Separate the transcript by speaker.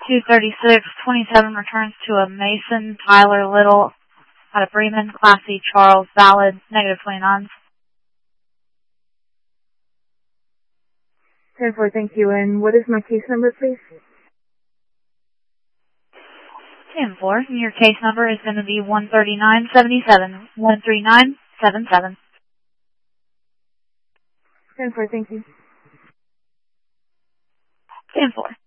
Speaker 1: 236-27 returns to a Mason Tyler Little out of Bremen, Class C Charles, valid, -29.
Speaker 2: 10-4, thank you. And what is my case number, please?
Speaker 1: 10-4, your case number is going to be 13977, 13977.
Speaker 2: 10-4, thank you.
Speaker 1: 10-4.